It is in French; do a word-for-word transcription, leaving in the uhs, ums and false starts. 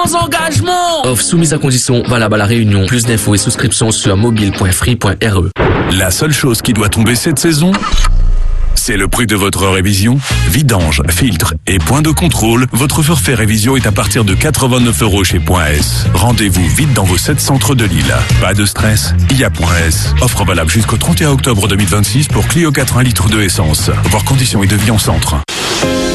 sans engagement. Offre soumise à condition, valable à La Réunion. Plus d'infos et souscriptions sur mobile point free point r e. La seule chose qui doit tomber cette saison, c'est le prix de votre révision. Vidange, filtre et point de contrôle, votre forfait révision est à partir de quatre-vingt-neuf euros chez Point S. Rendez-vous vite dans vos sept centres de Lille. Pas de stress, il y a Point S. Offre valable jusqu'au trente et un octobre deux mille vingt-six pour Clio quatre un litre de essence. Voir conditions et devis en centre.